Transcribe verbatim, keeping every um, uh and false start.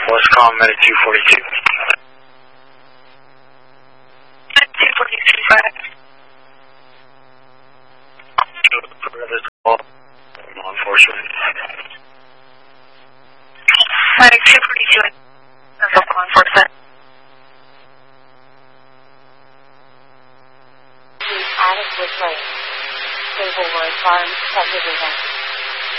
Westcom Medic two forty-two. two forty-two, five. Law enforcement. Medic two forty-two, law enforcement. Adequate lane. Stable Road Farm subdivision.